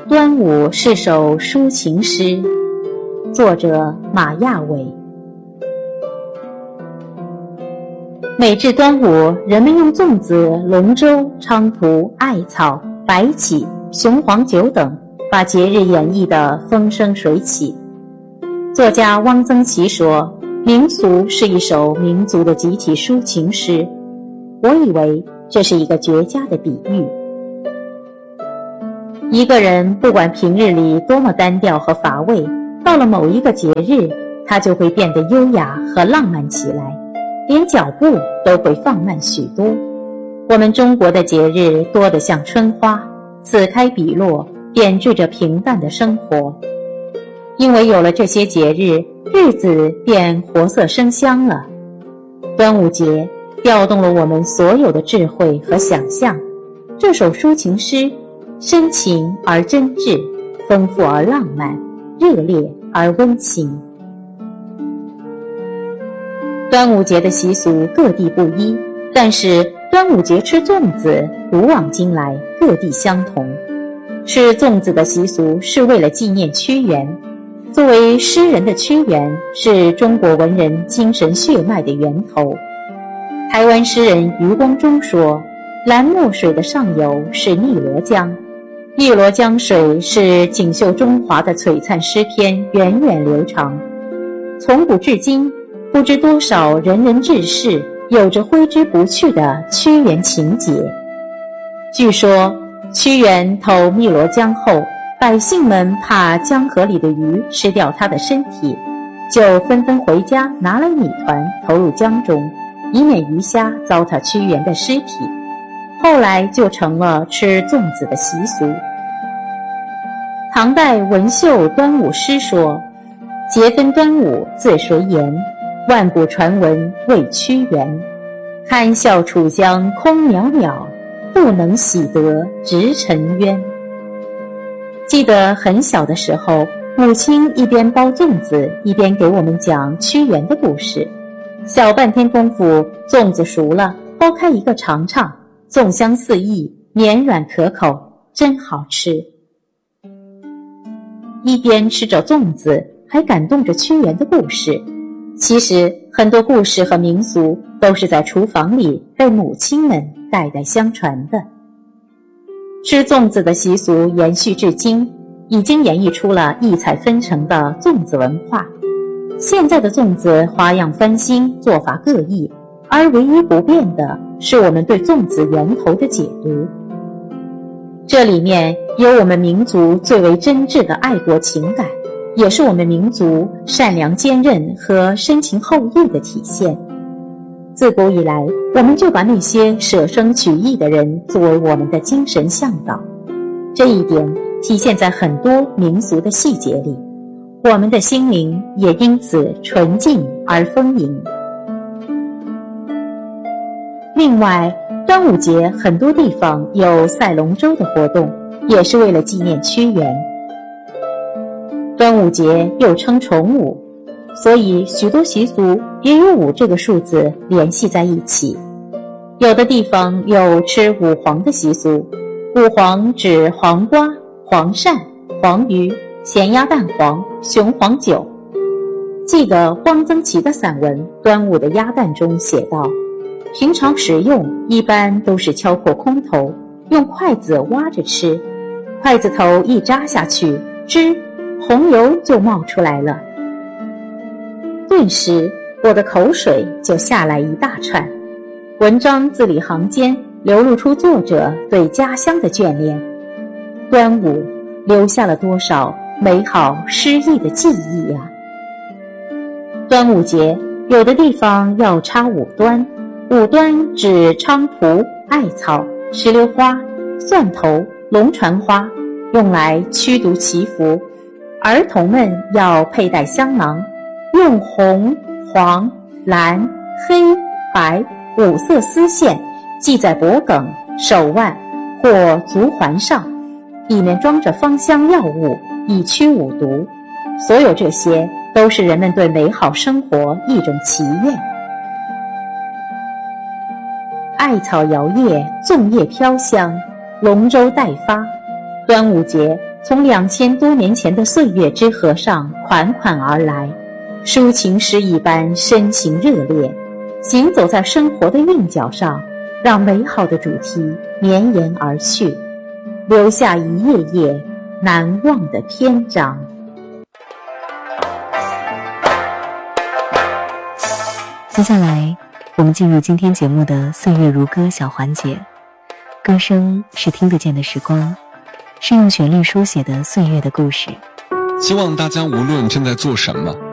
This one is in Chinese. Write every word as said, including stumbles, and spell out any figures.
端午是首抒情诗，作者马亚伟。每至端午，人们用粽子、龙舟、菖蒲、艾草、白起、雄黄酒等，把节日演绎得风生水起。作家汪曾祺说，民俗是一首民族的集体抒情诗。我以为这是一个绝佳的比喻。一个人不管平日里多么单调和乏味，到了某一个节日，他就会变得优雅和浪漫起来，连脚步都会放慢许多。我们中国的节日多得像春花，此开彼落，点缀着平淡的生活。因为有了这些节日，日子便活色生香了。端午节调动了我们所有的智慧和想象。这首抒情诗深情而真挚，丰富而浪漫，热烈而温馨。端午节的习俗各地不一，但是端午节吃粽子古往今来各地相同。吃粽子的习俗是为了纪念屈原。作为诗人的屈原，是中国文人精神血脉的源头。台湾诗人余光中说，蓝墨水的上游是汨罗江，汨罗江水是锦绣中华的璀璨诗篇源远流长。从古至今，不知多少仁人志士有着挥之不去的屈原情结。据说屈原投汨罗江后，百姓们怕江河里的鱼吃掉他的身体，就纷纷回家拿来米团投入江中，以免鱼虾糟蹋屈原的尸体。后来就成了吃粽子的习俗。唐代文秀端午诗说，节分端午自谁言，万古传闻为屈原。堪笑楚江空渺渺，不能洗得直沉冤。记得很小的时候，母亲一边包粽子，一边给我们讲屈原的故事。小半天功夫，粽子熟了，剥开一个尝尝，粽香四溢，绵软可口，真好吃。一边吃着粽子，还感动着屈原的故事。其实很多故事和民俗都是在厨房里被母亲们代代相传的。吃粽子的习俗延续至今，已经演绎出了异彩纷呈的粽子文化。现在的粽子花样翻新，做法各异，而唯一不变的是我们对粽子源头的解读。这里面有我们民族最为真挚的爱国情感，也是我们民族善良坚韧和深情厚谊的体现。自古以来，我们就把那些舍生取义的人作为我们的精神向导，这一点体现在很多民俗的细节里，我们的心灵也因此纯净而丰盈。另外，端午节很多地方有赛龙舟的活动，也是为了纪念屈原。端午节又称重午，所以许多习俗也与五这个数字联系在一起。有的地方有吃五黄的习俗，五黄指黄瓜、黄鳝、黄鱼、咸鸭蛋黄、雄黄酒。记得汪曾祺的散文《端午的鸭蛋》中写道，平常食用一般都是敲破空头，用筷子挖着吃，筷子头一扎下去，汁红油就冒出来了。顿时我的口水就下来一大串。文章字里行间流露出作者对家乡的眷恋。端午留下了多少美好诗意的记忆呀！端午节有的地方要插五端，五端指菖蒲、艾草、石榴花、蒜头、龙船花，用来驱毒祈福。儿童们要佩戴香囊，用红、黄、蓝、黑、白五色丝线系在脖颈、手腕或足环上，里面装着芳香药物，以驱五毒。所有这些都是人们对美好生活一种祈愿。艾草摇曳，粽叶飘香，龙舟待发。端午节从两千多年前的岁月之河上款款而来，抒情诗一般深情热烈，行走在生活的韵脚上，让美好的主题绵延而去，留下一页页难忘的篇章。 接下来我们进入今天节目的岁月如歌小环节，歌声是听得见的时光，是用旋律书写的岁月的故事。 希望大家无论正在做什么，